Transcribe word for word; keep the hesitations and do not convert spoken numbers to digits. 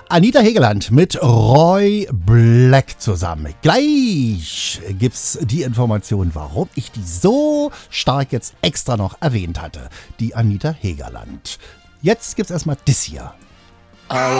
Anita Hegeland mit Roy Black zusammen. Gleich gibt's die Information, warum ich die so stark jetzt extra noch erwähnt hatte. Die Anita Hegeland. Jetzt gibt's erstmal das hier.